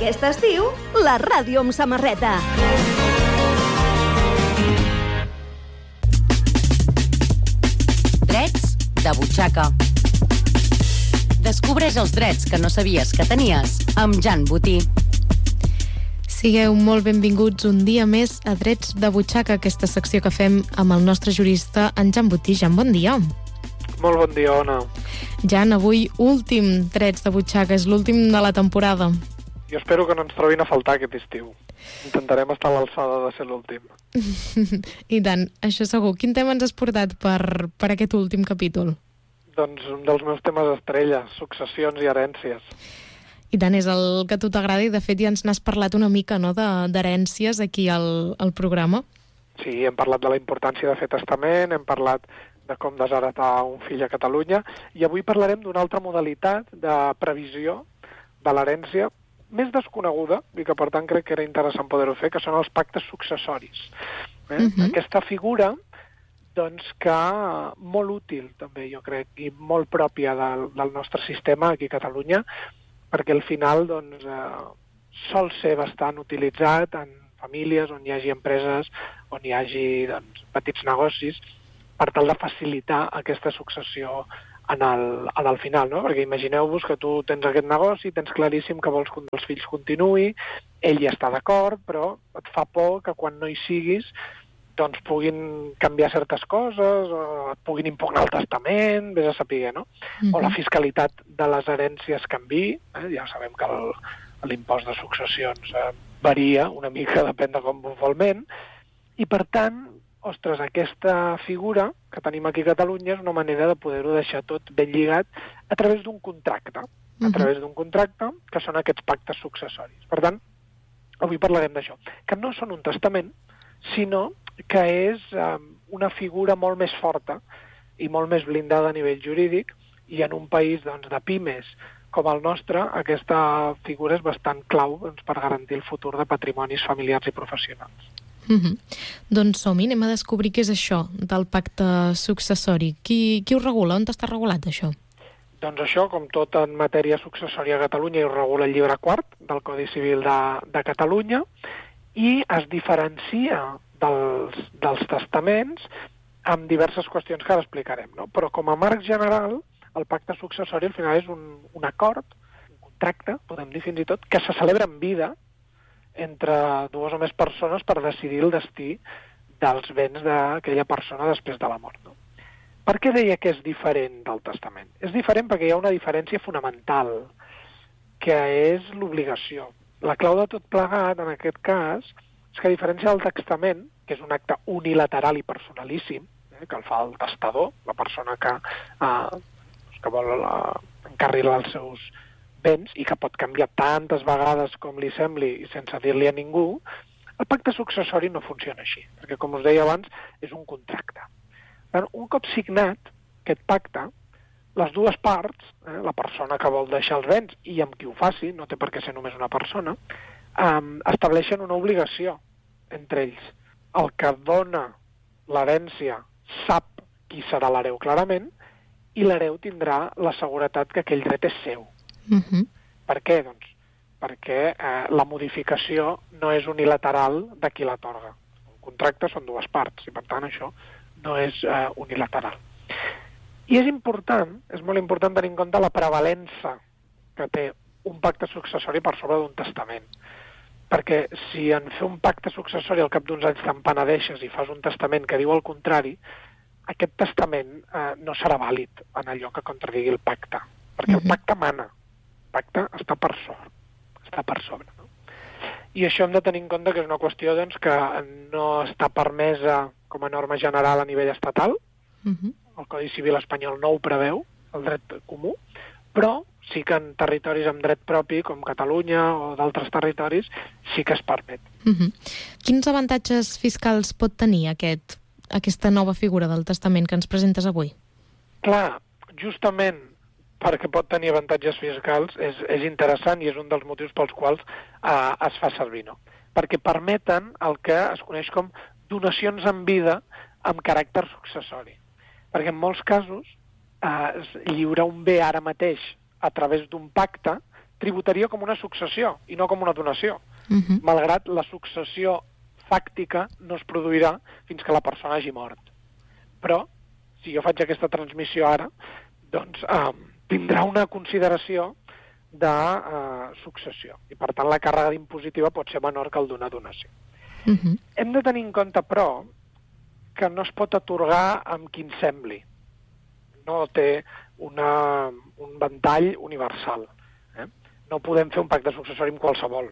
Aquest estiu, la ràdio amb samarreta. Drets de butxaca. Descobreix els drets que no sabies que tenies amb Jan Botí. Sigueu molt benvinguts un dia més a Drets de butxaca, aquesta secció que fem amb el nostre jurista, en Jan Botí. Jan, bon dia. Molt bon dia, Ona. Jan, avui últim Drets de butxaca, és l'últim de la temporada. Jo espero que no ens trobin a faltar aquest estiu. Intentarem estar a l'alçada de ser l'últim. I tant, això segur. Quin tema ens has portat per aquest últim capítol? Doncs un dels meus temes estrella, successions i herències. I tant, és el que a tu t'agrada i de fet ja ens n'has parlat una mica, no?, d'herències aquí al programa. Sí, hem parlat de la importància de fer testament, hem parlat de com desheretar un fill a Catalunya i avui parlarem d'una altra modalitat de previsió de l'herència més desconeguda i que per tant crec que era interessant poder-ho fer, que són els pactes successoris. Aquesta figura doncs que molt útil també jo crec i molt pròpia del nostre sistema aquí a Catalunya, perquè al final doncs, sol ser bastant utilitzat en famílies on hi hagi empreses, on hi hagi doncs, petits negocis, per tal de facilitar aquesta successió en el final, no? Perquè imagineu-vos que tu tens aquest negoci, tens claríssim que vols que un dels fills continuï, ell hi està d'acord, però et fa por que quan no hi siguis doncs puguin canviar certes coses, o et puguin impugnar el testament, vés a saber, no? O la fiscalitat de les herències canviï, ja sabem que l'impost de successions varia una mica, depèn de com puntualment, i per tant, ostres, aquesta figura que tenim aquí a Catalunya és una manera de poder-ho deixar tot ben lligat a través d'un contracte, que són aquests pactes successoris. Per tant, avui parlarem d'això, que no són un testament, sinó que és una figura molt més forta i molt més blindada a nivell jurídic, i en un país doncs, de pimes com el nostre, aquesta figura és bastant clau doncs, per garantir el futur de patrimonis familiars i professionals. Doncs som-hi, anem a descobrir què és això del pacte successori. Qui ho regula? On està regulat, això? Doncs això, com tot en matèria successòria a Catalunya, ho regula el llibre quart del Codi Civil de Catalunya i es diferencia dels testaments amb diverses qüestions que ara explicarem, no? Però com a marc general, el pacte successori al final és un acord, un contracte, podem dir fins i tot, que se celebra en vida entre dues o més persones per decidir el destí dels béns d'aquella persona després de la mort. No? Per què deia que és diferent del testament? És diferent perquè hi ha una diferència fonamental, que és l'obligació. La clau de tot plegat, en aquest cas, és que a diferència del testament, que és un acte unilateral i personalíssim, que el fa el testador, la persona que vol encarrilar els seus béns i que pot canviar tantes vegades com li sembli i sense dir-li a ningú, el pacte successori no funciona així, perquè com us deia abans, és un contracte. Un cop signat aquest pacte, les dues parts, la persona que vol deixar els béns i amb qui ho faci, no té per què ser només una persona, estableixen una obligació entre ells. El que dona l'herència sap qui serà l'hereu clarament i l'hereu tindrà la seguretat que aquell dret és seu. Per què? Doncs perquè la modificació no és unilateral de qui l'atorga. Un contracte són dues parts i per tant això no és unilateral. I és molt important tenir en compte la prevalença que té un pacte successori per sobre d'un testament. Perquè si en fer un pacte successori al cap d'uns anys te'n penedeixes i fas un testament que diu el contrari, aquest testament no serà vàlid en allò que contradigui el pacte. Perquè el pacte mana. El pacte està per sobre. No? I això hem de tenir en compte que és una qüestió doncs, que no està permesa com a norma general a nivell estatal. El Codi Civil espanyol no ho preveu, el dret comú, però sí que en territoris amb dret propi, com Catalunya o d'altres territoris, sí que es permet. Quins avantatges fiscals pot tenir aquesta nova figura del testament que ens presentes avui? Clar, justament perquè pot tenir avantatges fiscals és interessant i és un dels motius pels quals es fa servir, no? Perquè permeten el que es coneix com donacions en vida amb caràcter successori. Perquè en molts casos lliurar un bé ara mateix a través d'un pacte tributaria com una successió i no com una donació, malgrat la successió fàctica no es produirà fins que la persona hagi mort. Però, si jo faig aquesta transmissió ara, doncs tindrà una consideració de successió. I, per tant, la càrrega impositiva pot ser menor que el d'una donació. Hem de tenir en compte, però, que no es pot atorgar amb qui ens sembli. No té un ventall universal. No podem fer un pacte successori amb qualsevol,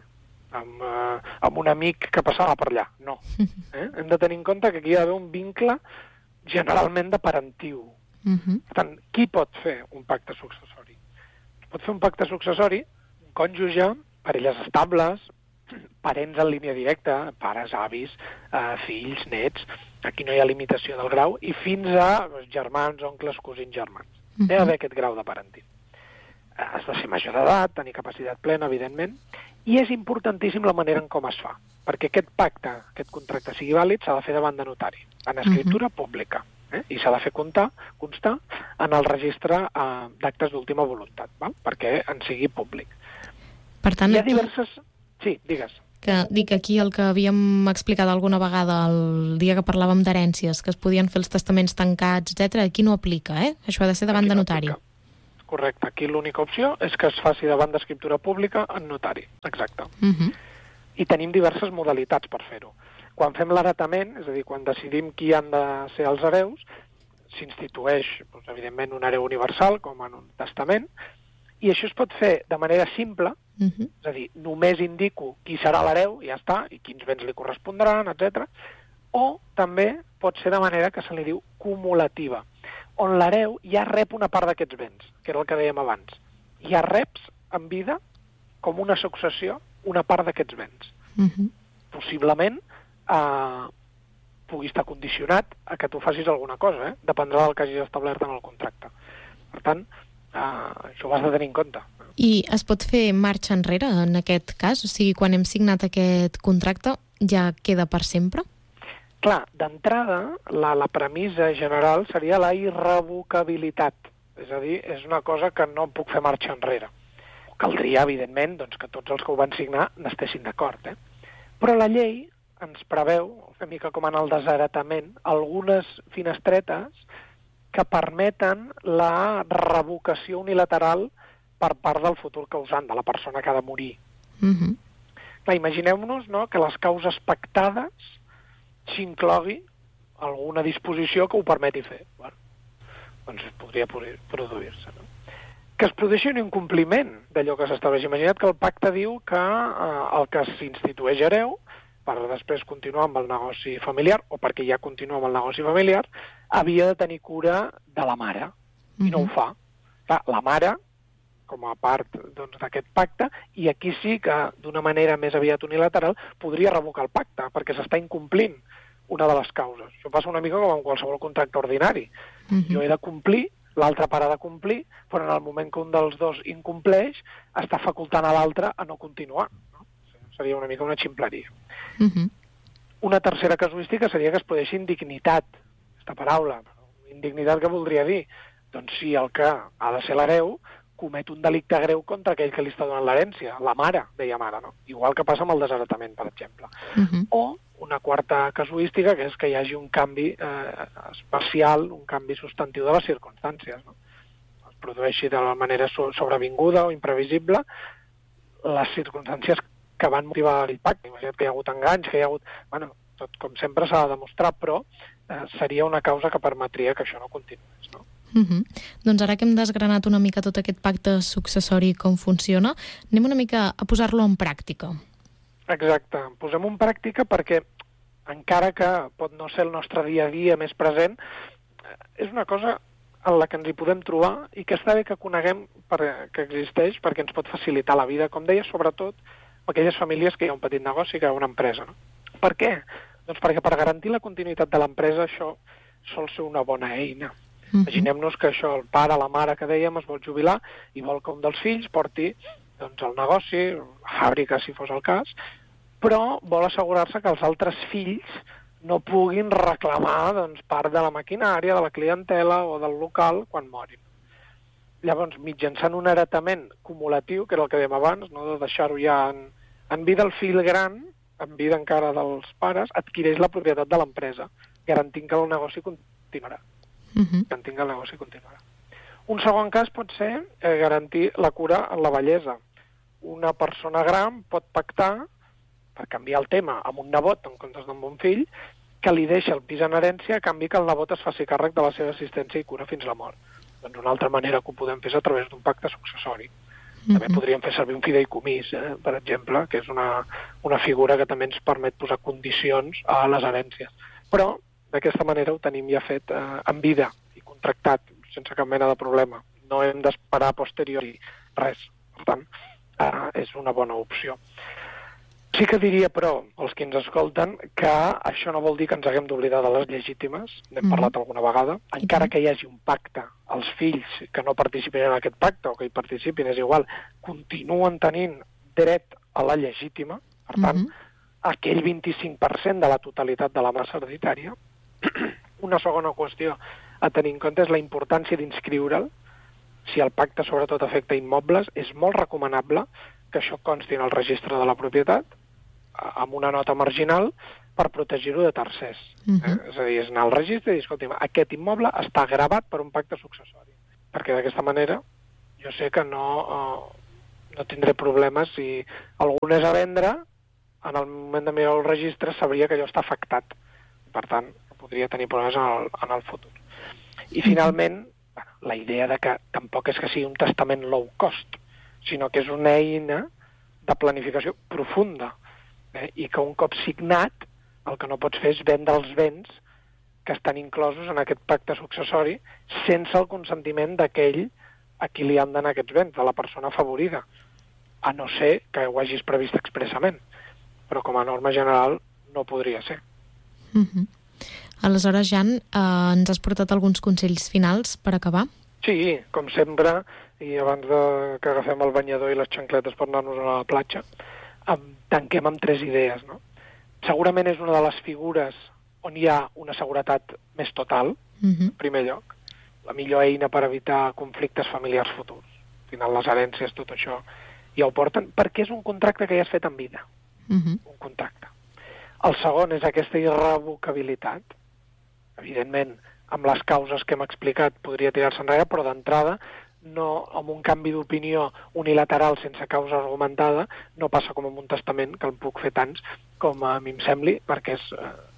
amb un amic que passava per allà. No. Hem de tenir en compte que aquí hi ha d'haver un vincle generalment de parentiu. Per tant, qui pot fer un pacte successori? Pot fer un pacte successori un cònjuge, parelles estables, parents en línia directa, pares, avis, fills, nets, aquí no hi ha limitació del grau, i fins a germans, oncles, cosins, germans. Té d'haver aquest grau de parentiu. Has de ser major d'edat, tenir capacitat plena, evidentment, i és importantíssim la manera en com es fa, perquè aquest pacte, aquest contracte sigui vàlid, s'ha de fer davant de notari, en escriptura pública, i s'ha de fer constar en el registre d'actes d'última voluntat, perquè en sigui públic. Per tant, hi ha diverses... Sí, digues. Dic aquí el que havíem explicat alguna vegada el dia que parlàvem d'herències, que es podien fer els testaments tancats, etc. Aquí no aplica, Això ha de ser davant de notari. Correcte. Aquí l'única opció és que es faci davant d'escriptura pública en notari. Exacte. I tenim diverses modalitats per fer-ho. Quan fem l'heretament, és a dir, quan decidim qui han de ser els hereus, s'institueix, evidentment, un hereu universal, com en un testament, i això es pot fer de manera simple, és a dir, només indico qui serà l'hereu, i ja està, i quins béns li correspondran, etc. O també pot ser de manera que se li diu cumulativa, on l'hereu ja rep una part d'aquests béns, que era el que dèiem abans. Ja reps en vida, com una successió, una part d'aquests béns. Possiblement pugui estar condicionat a que tu facis alguna cosa, dependrà del que hagis establert en el contracte. Per tant, això ho has de tenir en compte. I es pot fer marxa enrere en aquest cas? O sigui, quan hem signat aquest contracte ja queda per sempre? Clar, d'entrada, la premissa general seria la irrevocabilitat. És a dir, és una cosa que no puc fer marxa enrere. Caldria, evidentment, doncs, que tots els que ho van signar n'estessin d'acord. Però la llei ens preveu, una mica com en el desheretament, algunes finestretes que permeten la revocació unilateral per part del futur causant, de la persona que ha de morir. Clar, imagineu-nos, no?, que les causes pactades s'inclogui alguna disposició que ho permeti fer. Bueno, doncs podria produir-se, no? Que es produeixi un incompliment d'allò que s'estableix. Imagina't que el pacte diu que el que s'institueix hereu, per després continuar amb el negoci familiar, o perquè ja continua amb el negoci familiar, havia de tenir cura de la mare, i no ho fa. Clar, la mare, com a part d'aquest pacte, i aquí sí que d'una manera més aviat unilateral podria revocar el pacte, perquè s'està incomplint una de les causes. Això passa una mica com en qualsevol contracte ordinari. Jo he de complir, l'altra part ha de complir, però en el moment que un dels dos incompleix, està facultant a l'altre a no continuar. No? Seria una mica una ximpleria. Una tercera casuística seria que es produeixi indignitat, aquesta paraula. Indignitat què voldria dir? Doncs si el que ha de ser l'hereu comet un delicte greu contra aquell que li està donant l'herència, la mare, deia mare, no? Igual que passa amb el desheretament, per exemple. O una quarta casuística, que és que hi hagi un canvi espacial, un canvi substantiu de les circumstàncies, no? Es produeixi de la manera sobrevinguda o imprevisible les circumstàncies que van motivar el pacte. Imagina't que hi ha hagut enganys, que hi ha hagut... Bueno, tot com sempre s'ha de demostrar, però seria una causa que permetria que això no continués, no? Doncs ara que hem desgranat una mica tot aquest pacte successori, com funciona, anem una mica a posar-lo en pràctica. Exacte, posem en pràctica perquè, encara que pot no ser el nostre dia a dia més present, és una cosa en la que ens hi podem trobar i que està bé que coneguem que existeix perquè ens pot facilitar la vida, com deia, sobretot aquelles famílies que hi ha un petit negoci, que hi ha una empresa. No? Per què? Doncs perquè per garantir la continuïtat de l'empresa això sol ser una bona eina. Imaginem-nos que això, el pare, la mare que dèiem, es vol jubilar i vol que un dels fills porti doncs, el negoci, la fàbrica, si fos el cas, però vol assegurar-se que els altres fills no puguin reclamar doncs, part de la maquinària, de la clientela o del local quan morin. Llavors, mitjançant un heretament cumulatiu, que era el que dèiem abans, no, de deixar-ho ja en vida, el fill gran, en vida encara dels pares, adquireix la propietat de l'empresa, garantint que el negoci continuarà. Garantint que el negoci continuarà. Un segon cas pot ser garantir la cura en la vellesa. Una persona gran pot pactar, per canviar el tema, amb un nebot en comptes d'un bon fill, que li deixa el pis en herència a canvi que el nebot es faci càrrec de la seva assistència i cura fins la mort. Doncs una altra manera que ho podem fer és a través d'un pacte successori. També podríem fer servir un fideïcomís, per exemple, que és una figura que també ens permet posar condicions a les herències. Però d'aquesta manera ho tenim ja fet en vida i contractat, sense cap mena de problema. No hem d'esperar a posteriori res. Per tant, és una bona opció. Sí que diria, però, als que ens escolten, que això no vol dir que ens haguem d'oblidar de les legítimes, n'hem parlat alguna vegada, encara que hi hagi un pacte, els fills que no participin en aquest pacte o que hi participin, és igual, continuen tenint dret a la legítima, per tant, aquell 25% de la totalitat de la massa hereditària. Una segona qüestió a tenir en compte és la importància d'inscriure'l. Si el pacte sobretot afecta immobles, és molt recomanable que això consti en el registre de la propietat, amb una nota marginal, per protegir-ho de tercers. És a dir, és anar al registre i dir, escolta, aquest immoble està gravat per un pacte successori. Perquè d'aquesta manera jo sé que no tindré problemes si algú és a vendre, en el moment de mirar el registre sabria que allò està afectat. Per tant, podria tenir problemes en el futur. I finalment, la idea de que tampoc és que sigui un testament low cost, sinó que és una eina de planificació profunda, i que un cop signat el que no pots fer és vendre els béns que estan inclosos en aquest pacte successori sense el consentiment d'aquell a qui li han d'anar aquests béns, de la persona afavorida, a no ser que ho hagis previst expressament, però com a norma general no podria ser. Aleshores, Jan, ens has portat alguns consells finals per acabar? Sí, com sempre, i abans que agafem el banyador i les xancletes per anar-nos a la platja, tanquem amb 3 idees, no? Segurament és una de les figures on hi ha una seguretat més total, en primer lloc, la millor eina per evitar conflictes familiars futurs. Al final, les herències, tot això, ja ho porten, perquè és un contracte que ja has fet en vida. Un contracte. El segon és aquesta irrevocabilitat. Evidentment, amb les causes que hem explicat podria tirar-se enrere, però d'entrada, no, amb un canvi d'opinió unilateral sense causa argumentada, no passa com amb un testament, que en puc fer tants com a mi em sembli, perquè és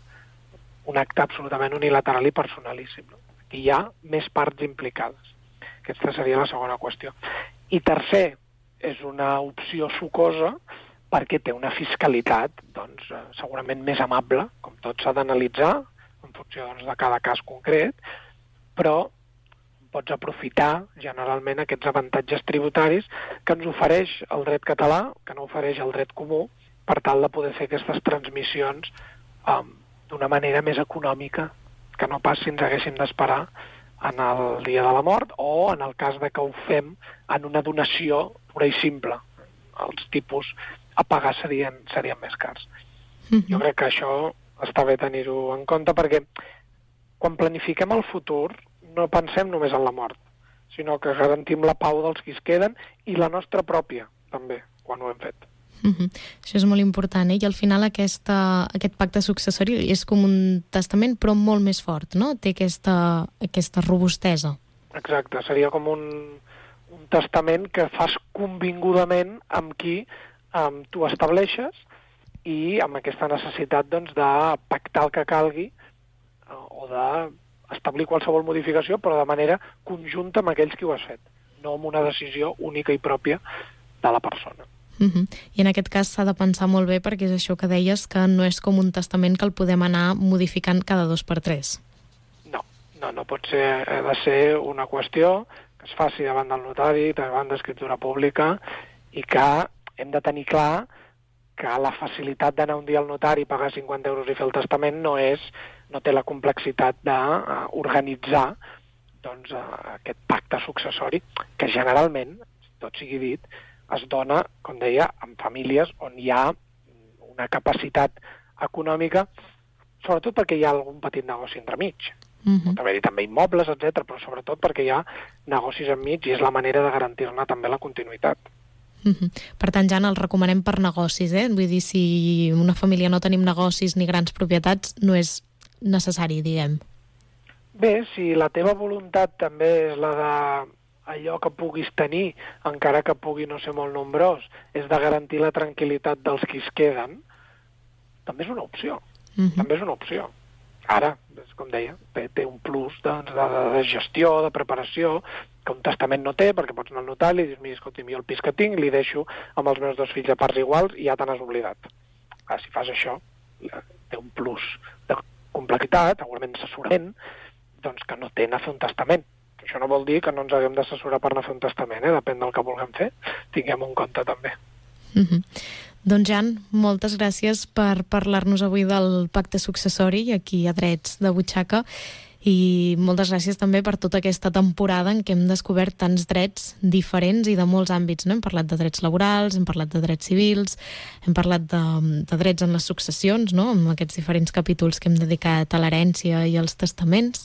un acte absolutament unilateral i personalíssim. Aquí hi ha més parts implicades. Aquesta seria la segona qüestió. I tercer, és una opció sucosa perquè té una fiscalitat doncs, segurament més amable, com tot s'ha d'analitzar en funció doncs, de cada cas concret, però pots aprofitar generalment aquests avantatges tributaris que ens ofereix el dret català, que no ofereix el dret comú, per tal de poder fer aquestes transmissions d'una manera més econòmica, que no pas si ens haguéssim d'esperar en el dia de la mort o en el cas de que ho fem en una donació pura i simple. Els tipus a pagar serien més cars. Jo crec que això està bé tenir-ho en compte perquè quan planifiquem el futur no pensem només en la mort, sinó que garantim la pau dels qui es queden i la nostra pròpia, també, quan ho hem fet. Això és molt important, I al final aquest pacte successori és com un testament, però molt més fort, no? Té aquesta robustesa. Exacte, seria com un testament que fas convingudament amb qui tu estableixes i amb aquesta necessitat doncs, de pactar el que calgui o d'establir qualsevol modificació, però de manera conjunta amb aquells qui ho has fet, no amb una decisió única i pròpia de la persona. I en aquest cas s'ha de pensar molt bé perquè és això que deies, que no és com un testament que el podem anar modificant cada 2 per 3. No pot ser, ha de ser una qüestió que es faci davant del notari, davant d'escriptura pública, i que hem de tenir clar que la facilitat d'anar un dia al notari, pagar 50 euros i fer el testament no té la complexitat d'organitzar doncs, aquest pacte successori, que generalment, tot sigui dit, es dona, com deia, en famílies on hi ha una capacitat econòmica, sobretot perquè hi ha algun petit negoci entremig. Pot haver-hi també immobles, etc, però sobretot perquè hi ha negocis enmig i és la manera de garantir-ne també la continuïtat. Per tant, ja el recomanem per negocis, Vull dir, si una família no tenim negocis ni grans propietats, no és necessari, diguem. Bé, si la teva voluntat també és la de allò que puguis tenir, encara que pugui no ser molt nombrós, és de garantir la tranquil·litat dels que es queden, també és una opció. També és una opció. Ara, com deia, té un plus de gestió, de preparació, que un testament no té, perquè pots anar al notari i dius, mira, escolta, jo el pis que tinc li deixo amb els meus 2 fills a parts iguals i ja te n'has oblidat. Si fas això, té un plus de complexitat, segurament assessorament, doncs que no té anar a fer un testament. Això no vol dir que no ens haguem d'assessorar per anar a fer un testament, depèn del que vulguem fer, tinguem en compte també. Doncs Jan, moltes gràcies per parlar-nos avui del pacte successori aquí a Drets de Butxaca i moltes gràcies també per tota aquesta temporada en què hem descobert tants drets diferents i de molts àmbits. Hem parlat de drets laborals, hem parlat de drets civils, hem parlat de drets en les successions, amb aquests diferents capítols que hem dedicat a l'herència i als testaments.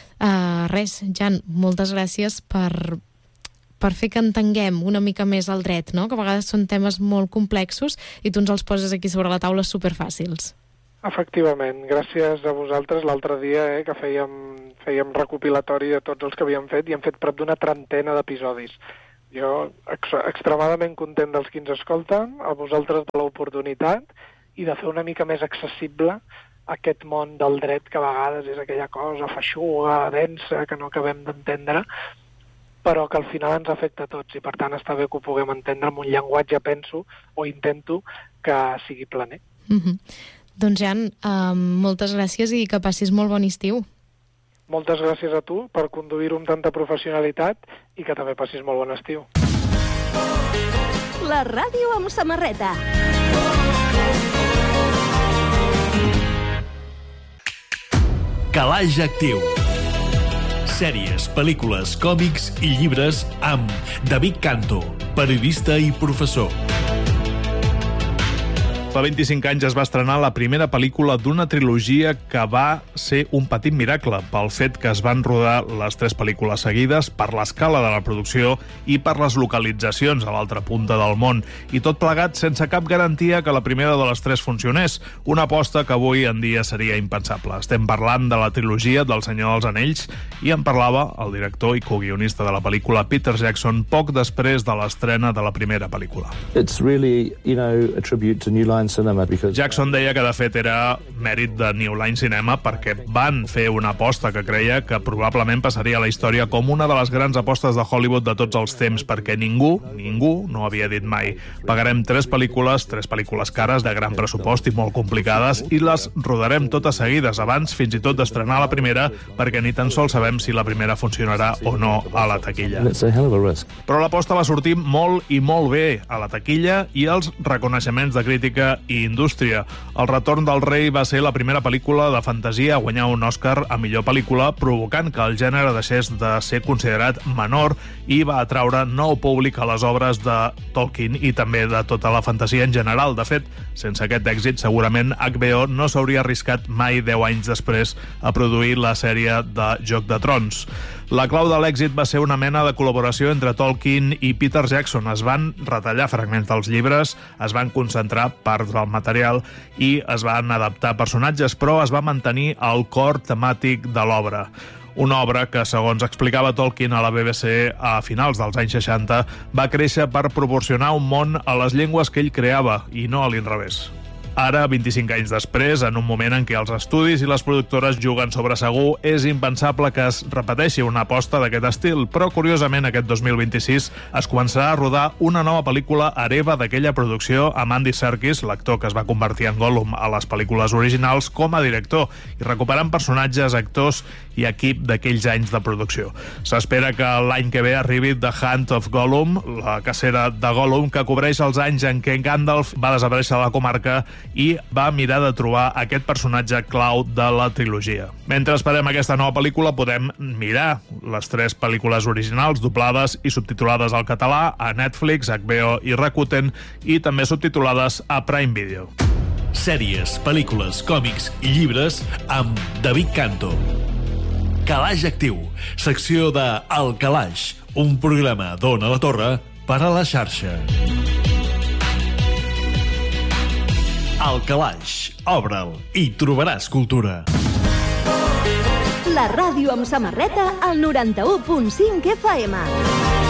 Jan, moltes gràcies per fer que entenguem una mica més el dret, que a vegades són temes molt complexos i tu ens els poses aquí sobre la taula superfàcils. Efectivament, gràcies a vosaltres. L'altre dia que fèiem recopilatori de tots els que havíem fet i hem fet prop d'una 30 d'episodis. Jo extremadament content dels que ens escolten, a vosaltres de l'oportunitat i de fer una mica més accessible aquest món del dret que a vegades és aquella cosa feixuga, densa, que no acabem d'entendre, però que al final ens afecta a tots i per tant està bé que ho puguem entendre amb un llenguatge, penso, o intento que sigui planer. Doncs Jan, moltes gràcies i que passis molt bon estiu. Moltes gràcies a tu per conduir-ho amb tanta professionalitat i que també passis molt bon estiu. La ràdio amb samarreta. Calaix Actiu. Sèries, pel·lícules, còmics i llibres amb David Canto, periodista i professor. Fa 25 anys es va estrenar la primera pel·lícula d'una trilogia que va ser un petit miracle pel fet que es van rodar les 3 pel·lícules seguides, per l'escala de la producció i per les localitzacions a l'altra punta del món. I tot plegat sense cap garantia que la primera de les 3 funcionés, una aposta que avui en dia seria impensable. Estem parlant de la trilogia del Senyor dels Anells i en parlava el director i coguionista de la pel·lícula Peter Jackson poc després de l'estrena de la primera pel·lícula. It's really, a tribute to New Line Cinema because Jackson deia que de fet era mèrit de New Line Cinema perquè van fer una aposta que creia que probablement passaria a la història com una de les grans apostes de Hollywood de tots els temps, perquè ningú no havia dit mai pagarem 3 pel·lícules cares de gran pressupost i molt complicades i les rodarem totes seguides abans fins i tot d'estrenar la primera perquè ni tan sols sabem si la primera funcionarà o no a la taquilla. it's a hell of a risk. Però l'aposta va sortir molt i molt bé a la taquilla i els reconeixements de crítica i indústria. El retorn del rei va ser la primera pel·lícula de fantasia a guanyar un Òscar a millor pel·lícula, provocant que el gènere deixés de ser considerat menor i va atraure nou públic a les obres de Tolkien i també de tota la fantasia en general. De fet, sense aquest èxit, segurament HBO no s'hauria arriscat mai 10 anys després a produir la sèrie de Joc de Trons. La clau de l'èxit va ser una mena de col·laboració entre Tolkien i Peter Jackson. Es van retallar fragments dels llibres, es van concentrar parts del material i es van adaptar personatges, però es va mantenir el cor temàtic de l'obra. Una obra que, segons explicava Tolkien a la BBC a finals dels anys 60, va créixer per proporcionar un món a les llengües que ell creava i no a l'inrevés. Ara, 25 anys després, en un moment en què els estudis i les productores juguen sobre segur, és impensable que es repeteixi una aposta d'aquest estil, però curiosament aquest 2026 es començarà a rodar una nova pel·lícula hereva d'aquella producció amb Andy Serkis, l'actor que es va convertir en Gollum a les pel·lícules originals, com a director, i recuperant personatges, actors i equip d'aquells anys de producció. S'espera que l'any que ve arribi The Hunt of Gollum, la cacera de Gollum, que cobreix els anys en què Gandalf va desaparèixer de la comarca i va mirar de trobar aquest personatge clau de la trilogia. Mentre esperem aquesta nova pel·lícula, podem mirar les 3 pel·lícules originals doblades i subtitulades al català a Netflix, HBO i Rakuten i també subtitulades a Prime Video. Sèries, pel·lícules, còmics i llibres amb David Canto. Calaix Actiu, secció de El Calaix, un programa d'Ona la Torre per a la xarxa. El Calaix, obre'l i trobaràs cultura. La ràdio amb samarreta al 91.5 FM.